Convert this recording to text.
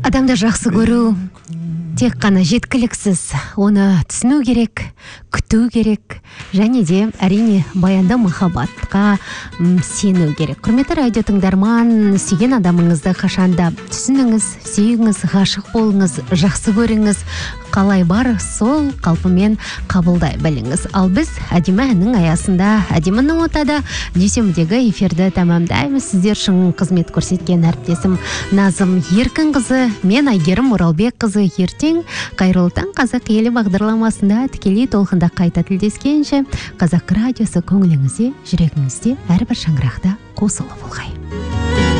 Адамды жақсы көру тек қана жеткіліксіз, оны түсіну керек, күту керек, және де әрине баянды махаббатқа сену керек. Құрметті радио тыңдарман, сүйген адамыңызды қашанда түсініңіз, сүйіңіз, ғашық болыңыз, жақсы көріңіз, қалай бар сол қалпымен қабылдай біліңіз. Ал біз әдемі әннің аясында, әдемі нотада дүйсенбідегі эфирді тәмамдаймыз. Сіздер үшін қызмет көрсеткен әріптесім Назым Еркінқызы, мен Айгерім Оралбекқызы. Ертең қайырлы таң қазақ елі бағдарламасында тікелей толқында қайта тілдескенше, Қазақ радиосы көңіліңізде, жүрегіңізде әрбір шаңырақта қосылы болғай.